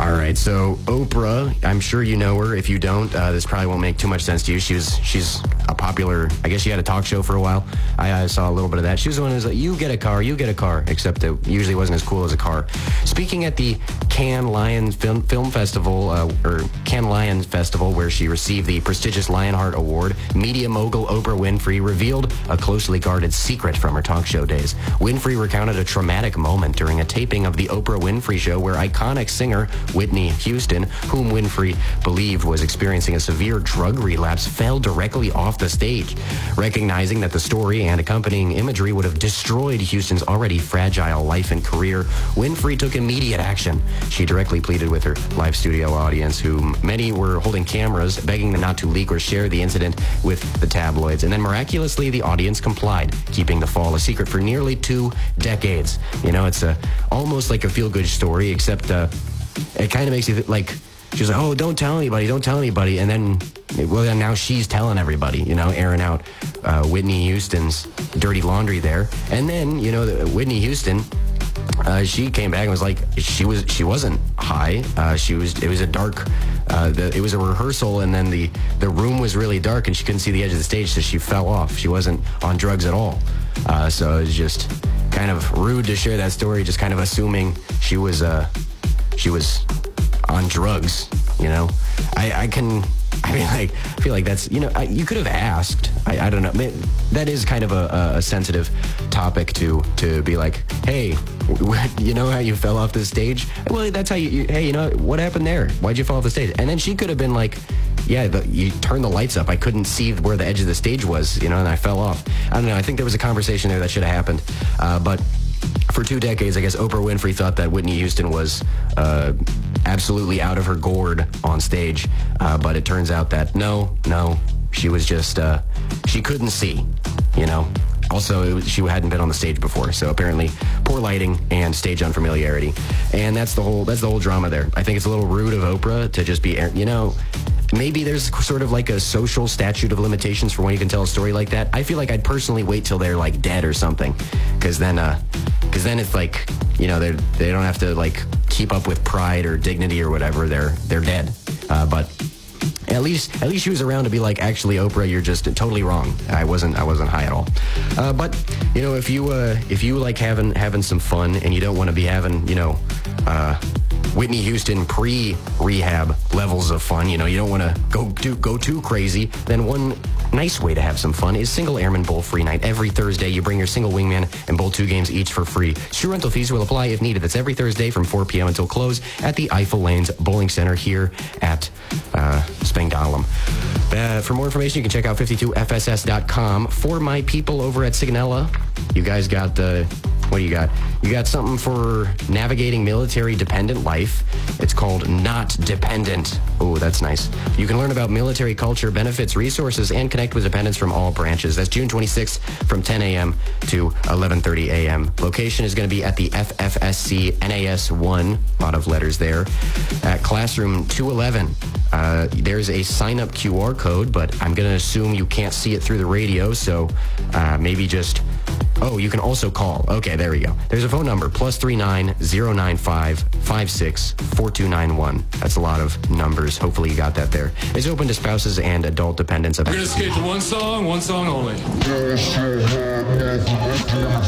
All right, so Oprah, I'm sure you know her. If you don't, this probably won't make too much sense to you. She's a popular, I guess she had a talk show for a while. I saw a little bit of that. She was the one who was like, you get a car, except it usually wasn't as cool as a car. Speaking at the Cannes Lions Film Festival, or Cannes Lions Festival, where she received the prestigious Lionheart Award, media mogul Oprah Winfrey revealed a closely guarded secret from her talk show days. Winfrey recounted a traumatic moment during a taping of the Oprah Winfrey Show where iconic singer Whitney Houston, whom Winfrey believed was experiencing a severe drug relapse, fell directly off the stage. Recognizing that the story and accompanying imagery would have destroyed Houston's already fragile life and career, Winfrey took immediate action. She directly pleaded with her live studio audience, whom many were holding cameras, begging them not to leak or share the incident with the tabloids. And then miraculously, the audience complied, keeping the fall a secret for nearly 2 decades. You know, it's almost like a feel-good story, except it kind of makes you like, she's like, oh, don't tell anybody. And then, well, now she's telling everybody, you know, airing out Whitney Houston's dirty laundry there. And then, you know, Whitney Houston, she came back and was like, she wasn't high. It was a dark, it was a rehearsal, and then the room was really dark and she couldn't see the edge of the stage, so she fell off. She wasn't on drugs at all. So it was just kind of rude to share that story, just kind of assuming she was on drugs, you know. I feel like that's, you know, you could have asked. I don't know. That is kind of a sensitive topic to be like, hey, you know how you fell off the stage? Well, that's how hey, you know, what happened there? Why'd you fall off the stage? And then she could have been like, yeah, you turned the lights up. I couldn't see where the edge of the stage was, you know, and I fell off. I don't know. I think there was a conversation there that should have happened. But for 2 decades, I guess Oprah Winfrey thought that Whitney Houston was absolutely out of her gourd on stage. But it turns out that no, she was just, she couldn't see, you know. Also, she hadn't been on the stage before, so apparently poor lighting and stage unfamiliarity. And that's the whole drama there. I think it's a little rude of Oprah to just be, you know, maybe there's sort of like a social statute of limitations for when you can tell a story like that. I feel like I'd personally wait till they're like dead or something, because then it's like, you know, they don't have to like keep up with pride or dignity or whatever. They're dead. But at least she was around to be like, actually, Oprah, you're just totally wrong. I wasn't high at all. But you know, if you like having some fun and you don't want to be having, you know, Whitney Houston pre-rehab levels of fun, you know, you don't want to go too crazy, then one nice way to have some fun is Single Airman Bowl Free Night. Every Thursday, you bring your single wingman and bowl 2 games each for free. True rental fees will apply if needed. That's every Thursday from 4 p.m. until close at the Eiffel Lanes Bowling Center here at Spangdahlem. For more information, you can check out 52fss.com. For my people over at Signella, you guys got what do you got? You got something for navigating military-dependent life. It's called Not Dependent. Oh, that's nice. You can learn about military culture, benefits, resources, and connect with dependents from all branches. That's June 26th from 10 a.m. to 11:30 a.m. Location is going to be at the FFSC NAS 1, a lot of letters there, at Classroom 211. There's a sign-up QR code, but I'm going to assume you can't see it through the radio, so maybe just... Oh, you can also call. Okay, there we go. There's a phone number, +39 095 56 4291. That's a lot of numbers. Hopefully you got that there. It's open to spouses and adult dependents. We're going to skate to one song only.